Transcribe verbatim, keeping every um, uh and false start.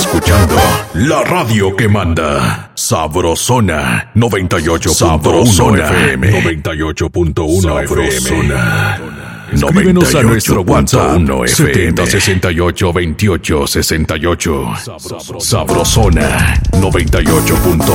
escuchando la radio que manda. Sabrosona noventa y ocho punto uno F M. noventa y ocho punto uno F M. Escríbenos a nuestro WhatsApp setenta sesenta y ocho veintiocho sesenta y ocho. Sabrosona noventa y ocho punto